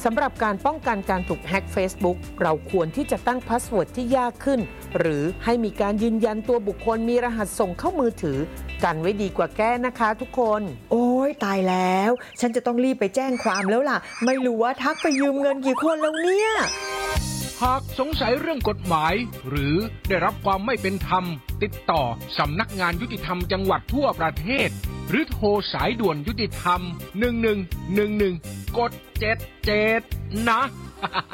สำหรับการป้องกันการถูกแฮ็ก Facebook เราควรที่จะตั้งพาสเวิร์ดที่ยากขึ้นหรือให้มีการยืนยันตัวบุคคลมีรหัสส่งเข้ามือถือกันไว้ดีกว่าแก้นะคะทุกคนโอ้ยตายแล้วฉันจะต้องรีบไปแจ้งความแล้วล่ะไม่รู้ว่าทักไปยืมเงินกี่คนแล้วเนี่ยหากสงสัยเรื่องกฎหมายหรือได้รับความไม่เป็นธรรมติดต่อสำนักงานยุติธรรมจังหวัดทั่วประเทศหรือโทรสายด่วนยุติธรรม1111กด77นะ